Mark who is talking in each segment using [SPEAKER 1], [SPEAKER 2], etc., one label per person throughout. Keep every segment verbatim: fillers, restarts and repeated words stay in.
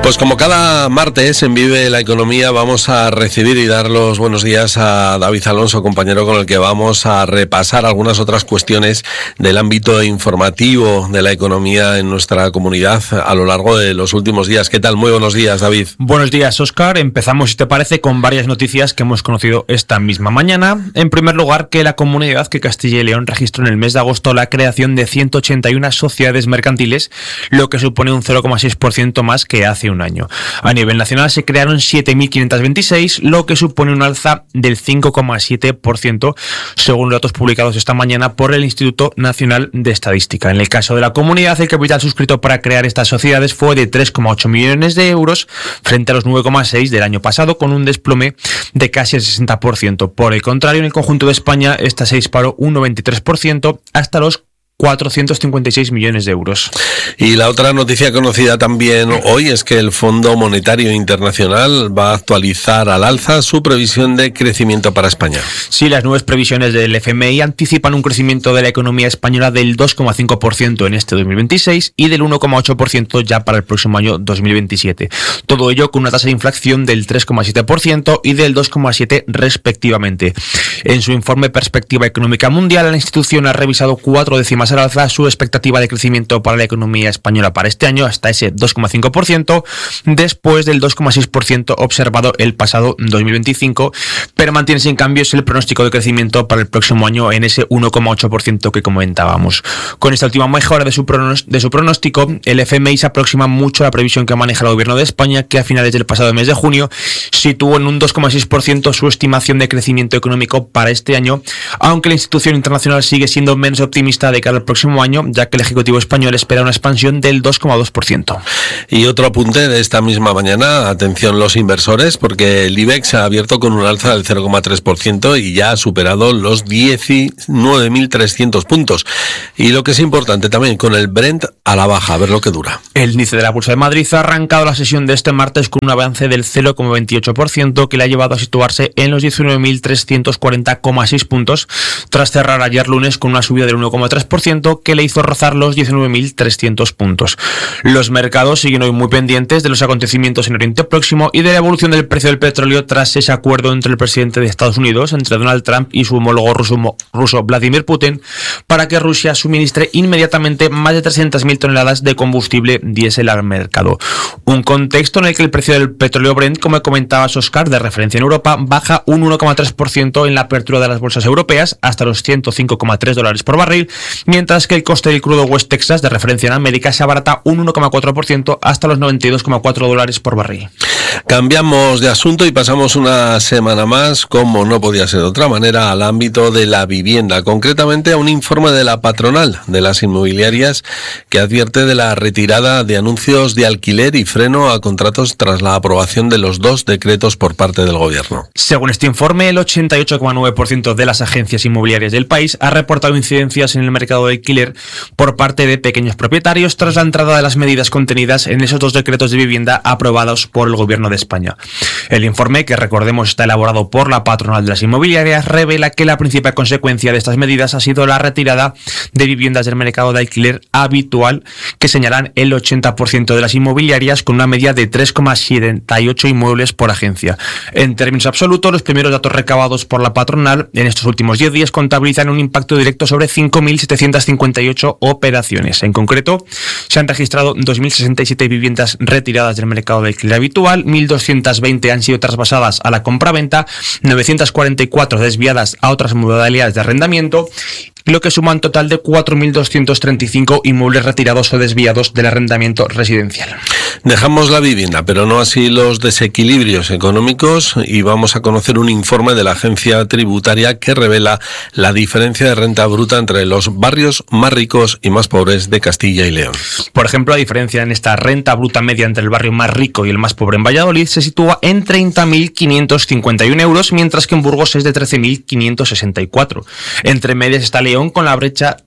[SPEAKER 1] Pues como cada martes en Vive la Economía vamos a recibir y dar los buenos días a David Alonso, compañero con el que vamos a repasar algunas otras cuestiones del ámbito informativo de la economía en nuestra comunidad a lo largo de los últimos días. ¿Qué tal? Muy buenos días, David.
[SPEAKER 2] Buenos días, Óscar. Empezamos, si te parece, con varias noticias que hemos conocido esta misma mañana. En primer lugar, que la comunidad que Castilla y León registró en el mes de agosto la creación de ciento ochenta y una sociedades mercantiles, lo que supone un cero coma seis por ciento más que hace un año. A nivel nacional se crearon siete mil quinientas veintiséis, lo que supone un alza del cinco coma siete por ciento, según los datos publicados esta mañana por el Instituto Nacional de Estadística. En el caso de la comunidad, el capital suscrito para crear estas sociedades fue de tres coma ocho millones de euros frente a los nueve coma seis del año pasado, con un desplome de casi el sesenta por ciento. Por el contrario, en el conjunto de España, esta se disparó un noventa y tres por ciento hasta los cuatrocientos cincuenta y seis millones de euros.
[SPEAKER 1] Y la otra noticia conocida también hoy es que el Fondo Monetario Internacional va a actualizar al alza su previsión de crecimiento para España.
[SPEAKER 2] Sí, las nuevas previsiones del F M I anticipan un crecimiento de la economía española del dos coma cinco por ciento en este dos mil veintiséis y del uno coma ocho por ciento ya para el próximo año dos mil veintisiete. Todo ello con una tasa de inflación del tres coma siete por ciento y del dos coma siete por ciento respectivamente. En su informe Perspectiva Económica Mundial, la institución ha revisado cuatro décimas al alza su expectativa de crecimiento para la economía española para este año hasta ese dos coma cinco por ciento, después del dos coma seis por ciento observado el pasado dos mil veinticinco, pero mantiene sin cambios el pronóstico de crecimiento para el próximo año en ese uno coma ocho por ciento que comentábamos. Con esta última mejora de su, pronos- de su pronóstico, el F M I se aproxima mucho a la previsión que maneja el gobierno de España, que a finales del pasado mes de junio situó en un dos coma seis por ciento su estimación de crecimiento económico para este año, aunque la institución internacional sigue siendo menos optimista de cara al próximo año, ya que el Ejecutivo español espera una expansión del dos coma dos por ciento.
[SPEAKER 1] Y otro apunte de esta misma mañana, atención los inversores, porque el IBEX ha abierto con un alza del cero coma tres por ciento y ya ha superado los diecinueve mil trescientos puntos. Y lo que es importante también, con el Brent a la baja, a ver lo que dura.
[SPEAKER 2] El índice de la Bolsa de Madrid ha arrancado la sesión de este martes con un avance del cero coma veintiocho por ciento que le ha llevado a situarse en los diecinueve mil trescientos cuarenta coma seis puntos, tras cerrar ayer lunes con una subida del uno coma tres por ciento que le hizo rozar los diecinueve mil trescientos puntos. Los mercados siguen hoy muy pendientes de los acontecimientos en Oriente Próximo y de la evolución del precio del petróleo tras ese acuerdo entre el presidente de Estados Unidos, entre Donald Trump y su homólogo ruso, ruso Vladimir Putin, para que Rusia suministre inmediatamente más de trescientas mil toneladas de combustible diésel al mercado. Un contexto en el que el precio del petróleo Brent, como comentabas, Óscar, de referencia en Europa, baja un uno coma tres por ciento en la apertura de las bolsas europeas hasta los ciento cinco coma tres dólares por barril, mientras que el coste del crudo West Texas, de referencia en América, se abarata un uno coma cuatro por ciento hasta los noventa y dos coma cuatro dólares por barril.
[SPEAKER 1] Cambiamos de asunto y pasamos una semana más, como no podía ser de otra manera, al ámbito de la vivienda, concretamente a un informe de la patronal de las inmobiliarias que advierte de la retirada de anuncios de alquiler y freno a contratos tras la aprobación de los dos decretos por parte del gobierno.
[SPEAKER 2] Según este informe, el ochenta y ocho coma nueve por ciento de las agencias inmobiliarias del país ha reportado incidencias en el mercado de alquiler por parte de pequeños propietarios tras la entrada de las medidas contenidas en esos dos decretos de vivienda aprobados por el gobierno de España. El informe, que recordemos está elaborado por la patronal de las inmobiliarias, revela que la principal consecuencia de estas medidas ha sido la retirada de viviendas del mercado de alquiler habitual, que señalan el ochenta por ciento de las inmobiliarias, con una media de tres coma setenta y ocho inmuebles por agencia. En términos absolutos, los primeros datos recabados por la patronal en estos últimos diez días contabilizan un impacto directo sobre cinco mil setecientas cincuenta y ocho operaciones. En concreto, se han registrado dos mil sesenta y siete viviendas retiradas del mercado de alquiler habitual, mil doscientas veinte han sido traspasadas a la compraventa, novecientas cuarenta y cuatro desviadas a otras modalidades de arrendamiento, lo que suma un total de cuatro mil doscientos treinta y cinco inmuebles retirados o desviados del arrendamiento residencial.
[SPEAKER 1] Dejamos la vivienda, pero no así los desequilibrios económicos, y vamos a conocer un informe de la agencia tributaria que revela la diferencia de renta bruta entre los barrios más ricos y más pobres de Castilla y León.
[SPEAKER 2] Por ejemplo, la diferencia en esta renta bruta media entre el barrio más rico y el más pobre en Valladolid se sitúa en treinta mil quinientos cincuenta y uno euros, mientras que en Burgos es de trece mil quinientos sesenta y cuatro. Entre medias está León con la brecha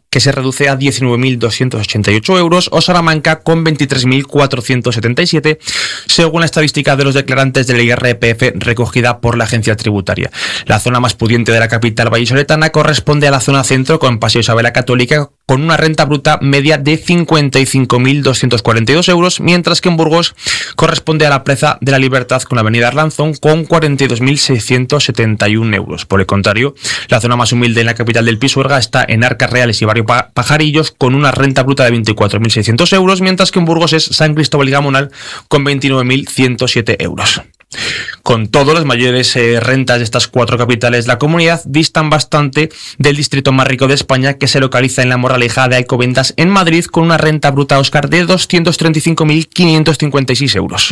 [SPEAKER 2] que se reduce a diecinueve mil doscientos ochenta y ocho euros, o Salamanca con veintitrés mil cuatrocientos setenta y siete, según la estadística de los declarantes del I R P F recogida por la agencia tributaria. La zona más pudiente de la capital vallisoletana corresponde a la zona centro, con Paseo Isabel la Católica, con una renta bruta media de cincuenta y cinco mil doscientos cuarenta y dos euros, mientras que en Burgos corresponde a la Plaza de la Libertad con la avenida Arlanzón con cuarenta y dos mil seiscientos setenta y uno euros. Por el contrario, la zona más humilde en la capital del Pisuerga está en Arcas Reales y Barrio Pajarillos con una renta bruta de veinticuatro mil seiscientos euros, mientras que en Burgos es San Cristóbal y Gamonal con veintinueve mil ciento siete euros. Con todo, las mayores eh, rentas de estas cuatro capitales de la comunidad distan bastante del distrito más rico de España, que se localiza en la Moraleja de Alcobendas, en Madrid, con una renta bruta, Óscar, de doscientos treinta y cinco mil quinientos cincuenta y seis euros.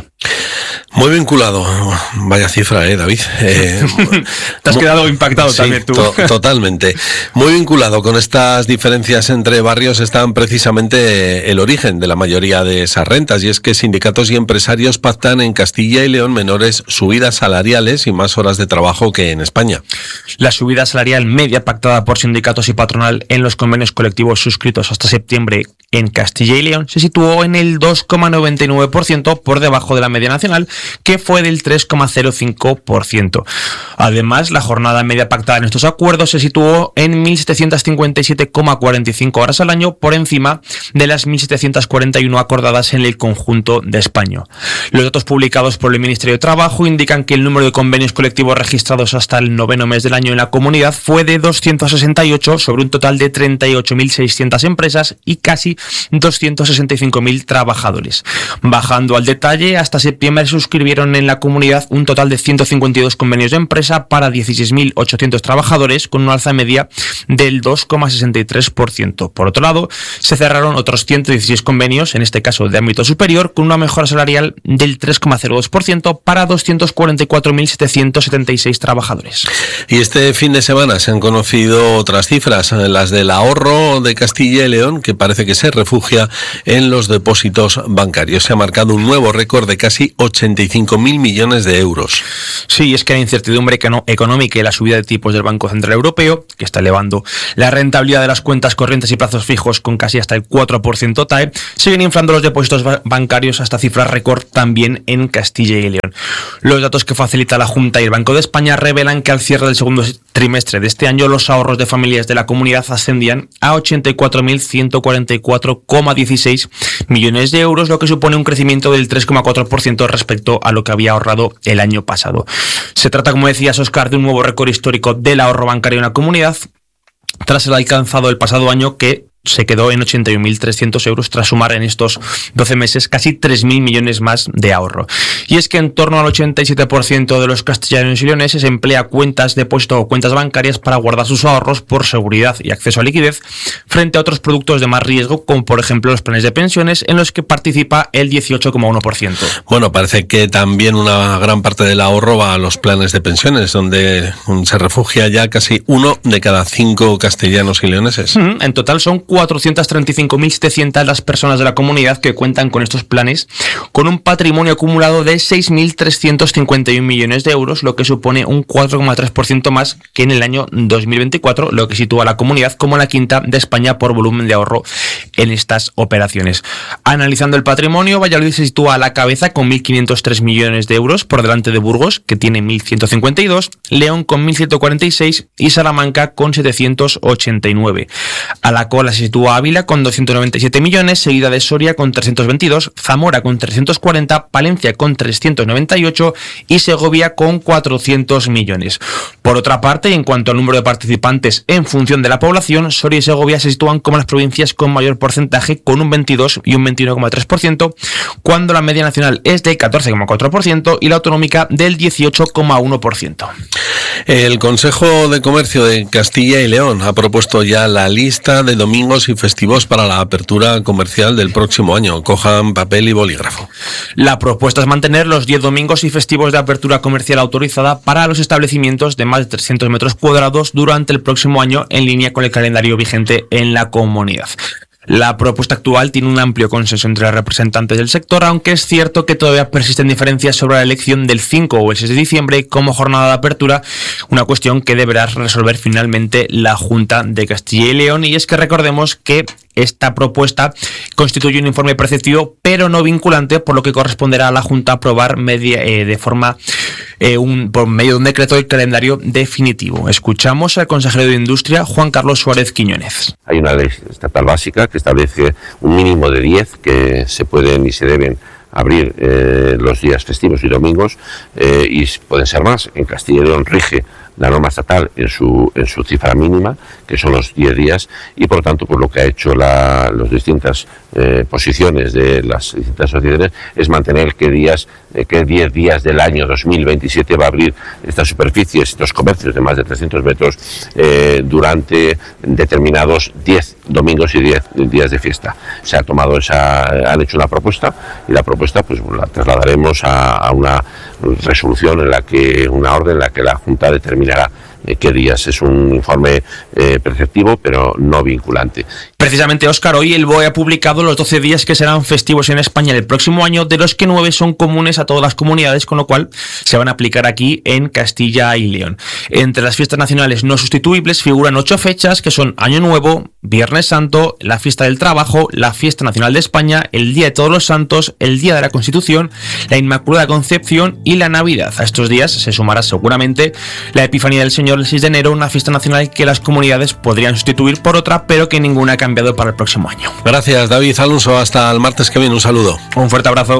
[SPEAKER 1] Muy vinculado. Vaya cifra, ¿eh, David? Eh,
[SPEAKER 2] Te has quedado impactado
[SPEAKER 1] sí,
[SPEAKER 2] también tú.
[SPEAKER 1] To- totalmente. Muy vinculado con estas diferencias entre barrios están precisamente el origen de la mayoría de esas rentas, y es que sindicatos y empresarios pactan en Castilla y León menores subidas salariales y más horas de trabajo que en España.
[SPEAKER 2] La subida salarial media pactada por sindicatos y patronal en los convenios colectivos suscritos hasta septiembre en Castilla y León se situó en el dos coma noventa y nueve por ciento, por debajo de la media nacional, que fue del tres coma cero cinco por ciento. Además, la jornada media pactada en estos acuerdos se situó en mil setecientos cincuenta y siete coma cuarenta y cinco horas al año, por encima de las mil setecientos cuarenta y uno acordadas en el conjunto de España. Los datos publicados por el Ministerio de Trabajo indican que el número de convenios colectivos registrados hasta el noveno mes del año en la comunidad fue de doscientos sesenta y ocho, sobre un total de treinta y ocho mil seiscientas empresas y casi doscientos sesenta y cinco mil trabajadores. Bajando al detalle, hasta septiembre suscribieron en la comunidad un total de ciento cincuenta y dos convenios de empresa para dieciséis mil ochocientos trabajadores, con una alza media del dos coma sesenta y tres por ciento. Por otro lado, se cerraron otros ciento dieciséis convenios, en este caso de ámbito superior, con una mejora salarial del tres coma cero dos por ciento para doscientos cuarenta y cuatro mil setecientos setenta y seis trabajadores.
[SPEAKER 1] Y este fin de semana se han conocido otras cifras, las del ahorro de Castilla y León, que parece que se refugia en los depósitos bancarios. Se ha marcado un nuevo récord de casi ochenta y cinco mil millones de euros.
[SPEAKER 2] Sí, es que la incertidumbre económica y la subida de tipos del Banco Central Europeo, que está elevando la rentabilidad de las cuentas corrientes y plazos fijos con casi hasta el cuatro por ciento T A E, siguen inflando los depósitos bancarios hasta cifras récord también en Castilla y León. Los datos que facilita la Junta y el Banco de España revelan que al cierre del segundo trimestre de este año los ahorros de familias de la comunidad ascendían a ochenta y cuatro mil ciento cuarenta y cuatro coma dieciséis millones de euros, lo que supone un crecimiento del tres coma cuatro por ciento respecto a lo que había ahorrado el año pasado. Se trata, como decías, Óscar, de un nuevo récord histórico del ahorro bancario en la comunidad, tras el alcanzado el pasado año, que se quedó en ochenta y un mil trescientos euros, tras sumar en estos doce meses casi tres mil millones más de ahorro. Y es que en torno al ochenta y siete por ciento de los castellanos y leoneses emplea cuentas de depósito o cuentas bancarias para guardar sus ahorros por seguridad y acceso a liquidez, frente a otros productos de más riesgo, como por ejemplo los planes de pensiones, en los que participa el dieciocho coma uno por ciento.
[SPEAKER 1] Bueno, parece que también una gran parte del ahorro va a los planes de pensiones, donde se refugia ya casi uno de cada cinco castellanos y leoneses.
[SPEAKER 2] En total son cuatrocientos treinta y cinco mil setecientas las personas de la comunidad que cuentan con estos planes, con un patrimonio acumulado de seis mil trescientos cincuenta y un millones de euros, lo que supone un cuatro coma tres por ciento más que en el año dos mil veinticuatro, lo que sitúa a la comunidad como la quinta de España por volumen de ahorro en estas operaciones. Analizando el patrimonio, Valladolid se sitúa a la cabeza con mil quinientos tres millones de euros, por delante de Burgos, que tiene mil ciento cincuenta y dos, León con mil ciento cuarenta y seis y Salamanca con setecientos ochenta y nueve. A la cola se sitúa Ávila con doscientos noventa y siete millones, seguida de Soria con trescientos veintidós, Zamora con trescientos cuarenta, Palencia con trescientos noventa y ocho y Segovia con cuatrocientos millones. Por otra parte, en cuanto al número de participantes en función de la población, Soria y Segovia se sitúan como las provincias con mayor porcentaje, con un veintidós y un veintiuno coma tres por ciento, cuando la media nacional es del catorce coma cuatro por ciento y la autonómica del dieciocho coma uno por ciento.
[SPEAKER 1] El Consejo de Comercio de Castilla y León ha propuesto ya la lista de domingos y festivos para la apertura comercial del próximo año. Cojan papel y bolígrafo.
[SPEAKER 2] La propuesta es mantener los diez domingos y festivos de apertura comercial autorizada para los establecimientos de más de trescientos metros cuadrados durante el próximo año, en línea con el calendario vigente en la comunidad. La propuesta actual tiene un amplio consenso entre los representantes del sector, aunque es cierto que todavía persisten diferencias sobre la elección del cinco o el seis de diciembre como jornada de apertura, una cuestión que deberá resolver finalmente la Junta de Castilla y León. Y es que recordemos que esta propuesta constituye un informe preceptivo pero no vinculante, por lo que corresponderá a la Junta aprobar media, eh, de forma eh, un, por medio de un decreto el calendario definitivo. Escuchamos al consejero de Industria, Juan Carlos Suárez Quiñónez.
[SPEAKER 3] Hay una ley estatal básica que establece un mínimo de diez que se pueden y se deben abrir eh, los días festivos y domingos, eh, y pueden ser más. En Castilla y León rige la norma estatal en su en su cifra mínima, que son los diez días, y por lo tanto, por lo que ha hecho la, las distintas eh, posiciones de las distintas sociedades es mantener que días eh, que diez días del año dos mil veintisiete va a abrir estas superficies, estos comercios de más de trescientos metros eh, durante determinados diez domingos y diez días de fiesta. Se ha tomado esa, han hecho una propuesta y la propuesta pues la trasladaremos a, a una resolución en la que, una orden en la que la Junta determinará qué días. Es un informe eh, preceptivo pero no vinculante.
[SPEAKER 2] Precisamente, Óscar, hoy el B O E ha publicado los doce días que serán festivos en España el próximo año, de los que nueve son comunes a todas las comunidades, con lo cual se van a aplicar aquí en Castilla y León. Entre las fiestas nacionales no sustituibles figuran ocho fechas, que son Año Nuevo, Viernes Santo, la Fiesta del Trabajo, la Fiesta Nacional de España, el Día de Todos los Santos, el Día de la Constitución, la Inmaculada Concepción y la Navidad. A estos días se sumará seguramente la Epifanía del Señor el seis de enero, una fiesta nacional que las comunidades podrían sustituir por otra, pero que ninguna ha cambiado para el próximo año.
[SPEAKER 1] Gracias, David Alonso. Hasta el martes que viene. Un saludo.
[SPEAKER 2] Un fuerte abrazo.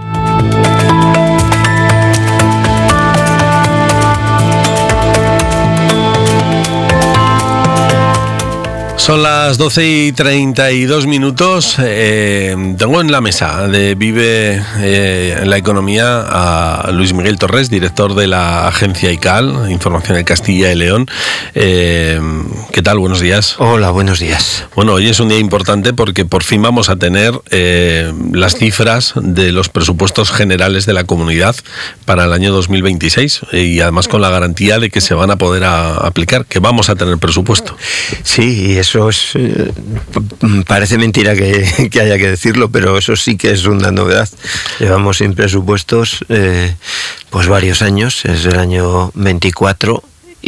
[SPEAKER 1] Son las doce y treinta y dos minutos. Eh, tengo en la mesa de Vive eh, la Economía a Luis Miguel Torres, director de la agencia I C A L, Información de Castilla y León. Eh, ¿Qué tal? Buenos días.
[SPEAKER 4] Hola, buenos días.
[SPEAKER 1] Bueno, hoy es un día importante porque por fin vamos a tener eh, las cifras de los presupuestos generales de la comunidad para el año dos mil veintiséis, y además con la garantía de que se van a poder a, aplicar, que vamos a tener presupuesto.
[SPEAKER 4] Sí, y eso es, eh, parece mentira que, que haya que decirlo, pero eso sí que es una novedad. Llevamos sin presupuestos eh, pues varios años, es el año veinticuatro,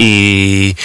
[SPEAKER 4] y,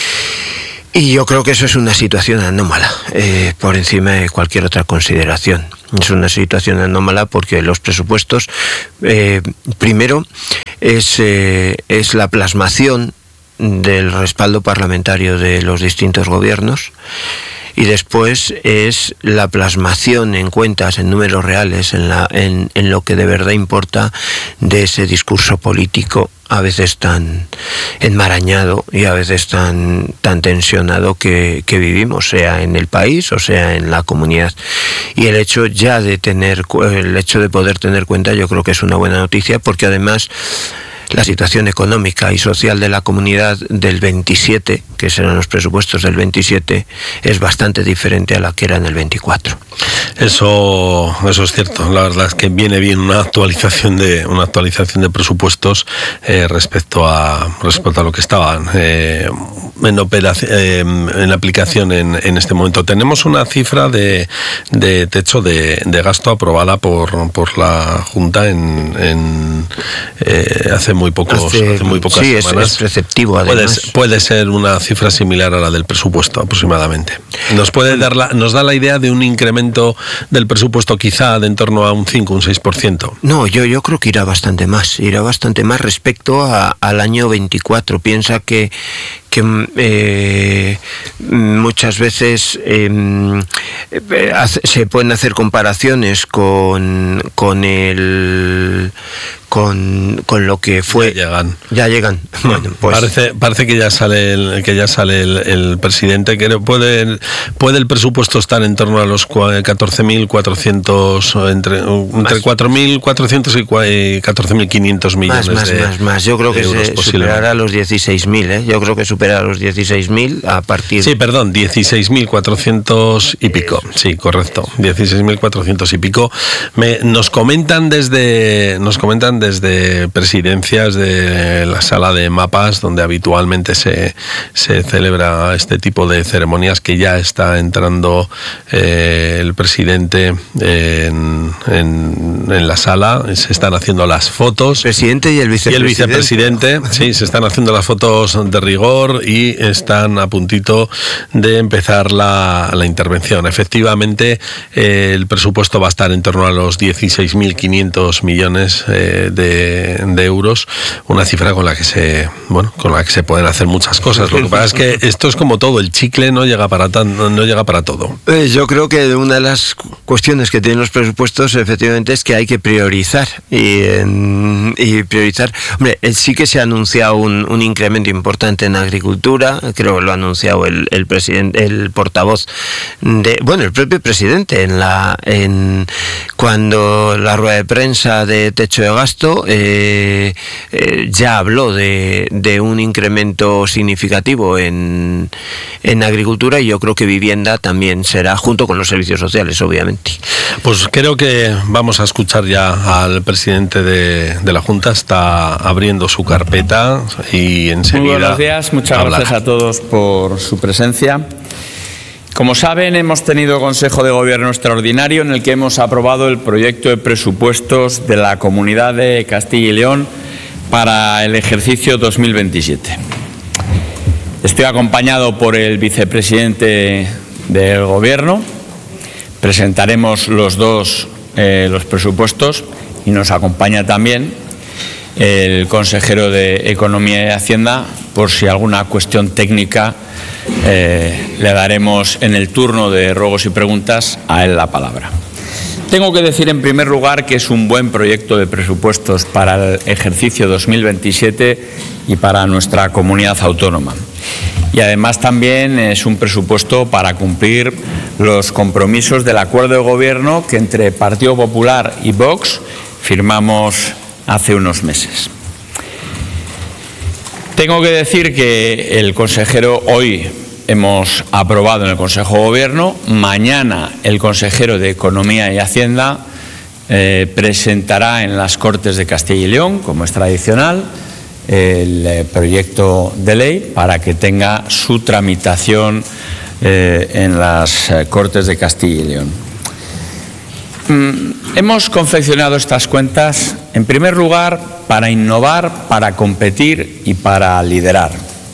[SPEAKER 4] y yo creo que eso es una situación anómala, eh, por encima de cualquier otra consideración. Es una situación anómala porque los presupuestos, eh, primero, es, eh, es la plasmación del respaldo parlamentario de los distintos gobiernos, y después es la plasmación en cuentas, en números reales, en, la, en, en lo que de verdad importa de ese discurso político, a veces tan enmarañado y a veces tan, tan tensionado que, que vivimos, sea en el país o sea en la comunidad. Y el hecho ya de tener, el hecho de poder tener cuenta, yo creo que es una buena noticia, porque además la situación económica y social de la comunidad del veintisiete, que serán los presupuestos del veintisiete, es bastante diferente a la que era en el veinticuatro.
[SPEAKER 1] Eso, eso es cierto. La verdad es que viene bien una actualización de una actualización de presupuestos eh, respecto a respecto a lo que estaban eh, en operación, eh, en aplicación en, en este momento. Tenemos una cifra de, de techo de, de gasto aprobada por por la Junta en, en eh, hace muy pocos
[SPEAKER 4] hace,
[SPEAKER 1] hace muy pocas
[SPEAKER 4] sí,
[SPEAKER 1] semanas.
[SPEAKER 4] Es, es preceptivo, además.
[SPEAKER 1] Puede, puede ser una cifra similar a la del presupuesto aproximadamente. Nos puede dar la, nos da la idea de un incremento del presupuesto quizá de en torno a un cinco, un seis por ciento.
[SPEAKER 4] No, yo, yo creo que irá bastante más, irá bastante más respecto a, al año veinticuatro. Piensa que que eh, muchas veces eh, hace, se pueden hacer comparaciones con con el con, con lo que fue.
[SPEAKER 1] Ya llegan.
[SPEAKER 4] Ya llegan. Bueno, pues
[SPEAKER 1] parece parece que ya sale el, que ya sale el, el presidente, que puede puede el presupuesto estar en torno a los catorce mil cuatrocientos, entre entre cuatro mil cuatrocientos y catorce mil quinientos millones
[SPEAKER 4] más, más,
[SPEAKER 1] de
[SPEAKER 4] más, más. Yo creo que se superará los dieciséis mil, ¿eh? Yo creo que superará supera los dieciséis mil a partir...
[SPEAKER 1] Sí, perdón, dieciséis mil cuatrocientos y pico. Sí, correcto, dieciséis mil cuatrocientos y pico. Me, nos comentan desde nos comentan desde presidencias de la sala de mapas, donde habitualmente se, se celebra este tipo de ceremonias, que ya está entrando eh, el presidente en, en, en la sala. Se están haciendo las fotos.
[SPEAKER 4] El presidente y el vicepresidente.
[SPEAKER 1] Y el vicepresidente, sí, se están haciendo las fotos de rigor y están a puntito de empezar la, la intervención. Efectivamente, eh, el presupuesto va a estar en torno a los dieciséis mil quinientos millones eh, de, de euros, una cifra con la que se, bueno, con la que se pueden hacer muchas cosas. Lo que pasa es que esto es como todo, el chicle no llega para tan, no llega para todo.
[SPEAKER 4] Eh, yo creo que una de las cuestiones que tienen los presupuestos, efectivamente, es que hay que priorizar y, en, y priorizar. Hombre, sí que se ha anunciado un, un incremento importante en agricultura, creo que lo ha anunciado el, el presidente, el portavoz de, bueno, el propio presidente en la, en cuando la rueda de prensa de techo de gasto eh, eh, ya habló de, de un incremento significativo en, en agricultura, y yo creo que vivienda también será, junto con los servicios sociales, obviamente.
[SPEAKER 1] Pues creo que vamos a escuchar ya al presidente de, de la Junta. Está abriendo su carpeta y enseguida...
[SPEAKER 5] Muy buenos días, muchas
[SPEAKER 1] hablará.
[SPEAKER 5] Gracias a todos por su presencia. Como saben, hemos tenido Consejo de Gobierno extraordinario en el que hemos aprobado el proyecto de presupuestos de la Comunidad de Castilla y León para el ejercicio dos mil veintisiete. Estoy acompañado por el vicepresidente del Gobierno. Presentaremos los dos eh, los presupuestos, y nos acompaña también el consejero de Economía y Hacienda, por si alguna cuestión técnica eh, le daremos en el turno de ruegos y preguntas a él la palabra. Tengo que decir en primer lugar que es un buen proyecto de presupuestos para el ejercicio dos mil veintisiete y para nuestra comunidad autónoma. Y además también es un presupuesto para cumplir los compromisos del acuerdo de gobierno que entre Partido Popular y Vox firmamos hace unos meses. Tengo que decir que el consejero hoy hemos aprobado en el Consejo de Gobierno. Mañana el consejero de Economía y Hacienda eh, presentará en las Cortes de Castilla y León, como es tradicional, el eh, proyecto de ley para que tenga su tramitación eh, en las eh, Cortes de Castilla y León. Mm, hemos confeccionado estas cuentas, en primer lugar, para innovar, para competir y para liderar.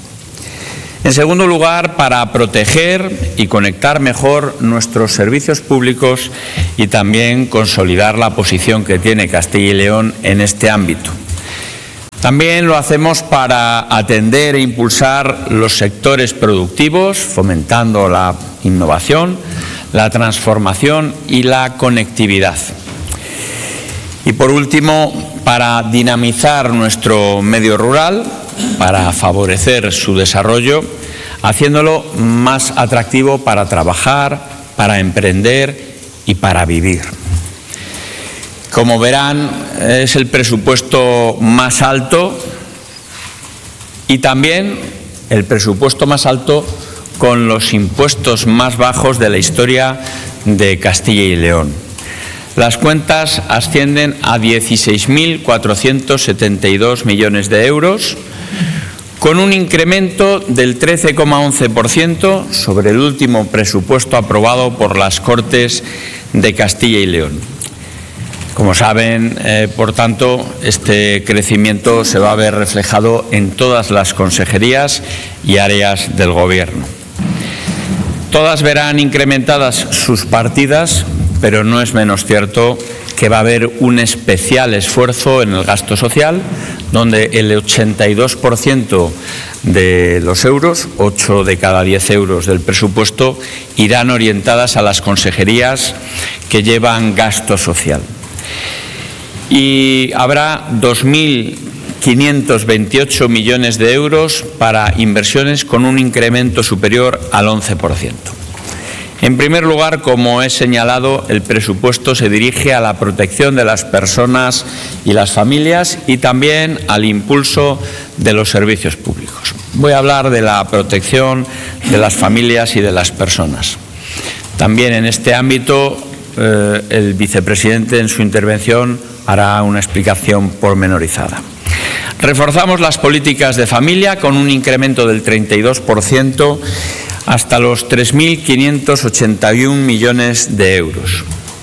[SPEAKER 5] En segundo lugar, para proteger y conectar mejor nuestros servicios públicos y también consolidar la posición que tiene Castilla y León en este ámbito. También lo hacemos para atender e impulsar los sectores productivos, fomentando la innovación, la transformación y la conectividad. Y por último, para dinamizar nuestro medio rural, para favorecer su desarrollo, haciéndolo más atractivo para trabajar, para emprender y para vivir. Como verán, es el presupuesto más alto y también el presupuesto más alto con los impuestos más bajos de la historia de Castilla y León. Las cuentas ascienden a dieciséis mil cuatrocientos setenta y dos millones de euros, con un incremento del trece coma once por ciento sobre el último presupuesto aprobado por las Cortes de Castilla y León. Como saben, eh, por tanto, este crecimiento se va a ver reflejado en todas las consejerías y áreas del Gobierno. Todas verán incrementadas sus partidas, pero no es menos cierto que va a haber un especial esfuerzo en el gasto social, donde el ochenta y dos por ciento de los euros, ocho de cada diez euros del presupuesto, irán orientadas a las consejerías que llevan gasto social. Y habrá dos mil quinientos veintiocho millones de euros para inversiones con un incremento superior al once por ciento. En primer lugar, como he señalado, el presupuesto se dirige a la protección de las personas y las familias y también al impulso de los servicios públicos. Voy a hablar de la protección de las familias y de las personas. También en este ámbito, eh, el vicepresidente en su intervención hará una explicación pormenorizada. Reforzamos las políticas de familia con un incremento del treinta y dos por ciento hasta los tres mil quinientos ochenta y uno millones de euros.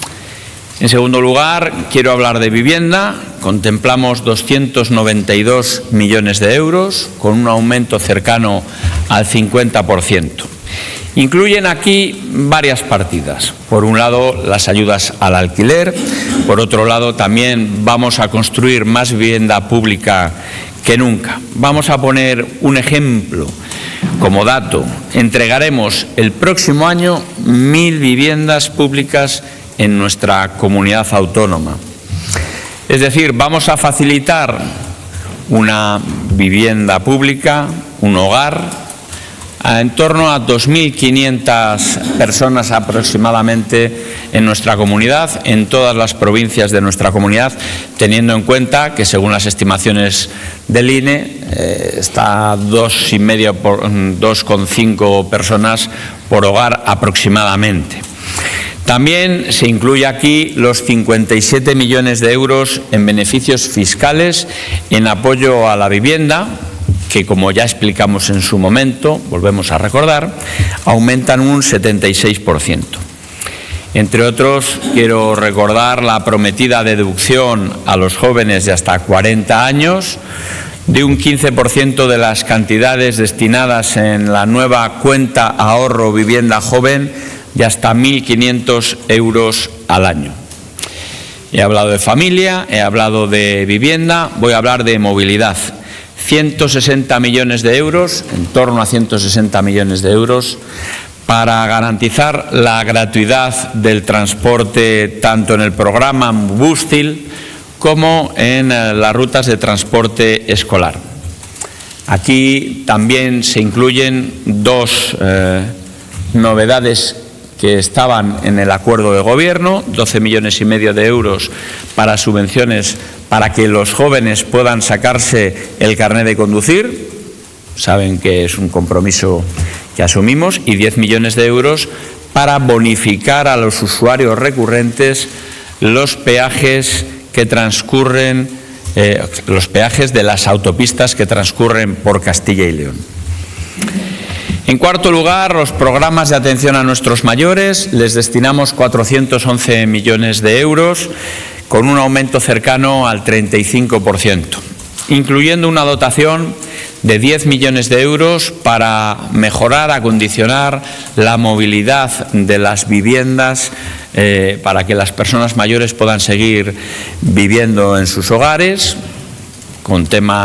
[SPEAKER 5] En segundo lugar, quiero hablar de vivienda. Contemplamos doscientos noventa y dos millones de euros, con un aumento cercano al cincuenta por ciento. Incluyen aquí varias partidas. Por un lado, las ayudas al alquiler. Por otro lado, también vamos a construir más vivienda pública que nunca. Vamos a poner un ejemplo. Como dato, entregaremos el próximo año mil viviendas públicas en nuestra comunidad autónoma. Es decir, vamos a facilitar una vivienda pública, un hogar, a en torno a dos mil quinientas personas aproximadamente en nuestra comunidad, en todas las provincias de nuestra comunidad, teniendo en cuenta que según las estimaciones del I N E eh, está dos y medio por dos coma cinco personas por hogar aproximadamente. También se incluye aquí los cincuenta y siete millones de euros en beneficios fiscales en apoyo a la vivienda, que, como ya explicamos en su momento, volvemos a recordar, aumentan un setenta y seis por ciento. Entre otros, quiero recordar la prometida deducción a los jóvenes de hasta cuarenta años de un quince por ciento de las cantidades destinadas en la nueva cuenta ahorro vivienda joven de hasta mil quinientos euros al año. He hablado de familia, he hablado de vivienda, voy a hablar de movilidad. ciento sesenta millones de euros, en torno a ciento sesenta millones de euros, para garantizar la gratuidad del transporte tanto en el programa Bustil como en las rutas de transporte escolar. Aquí también se incluyen dos eh, novedades que estaban en el acuerdo de gobierno, doce millones y medio de euros para subvenciones para que los jóvenes puedan sacarse el carnet de conducir, saben que es un compromiso que asumimos, y diez millones de euros para bonificar a los usuarios recurrentes los peajes que transcurren, eh, los peajes de las autopistas que transcurren por Castilla y León. En cuarto lugar, los programas de atención a nuestros mayores. Les destinamos cuatrocientos once millones de euros, con un aumento cercano al treinta y cinco por ciento, incluyendo una dotación de diez millones de euros para mejorar, acondicionar la movilidad de las viviendas eh, para que las personas mayores puedan seguir viviendo en sus hogares, con temas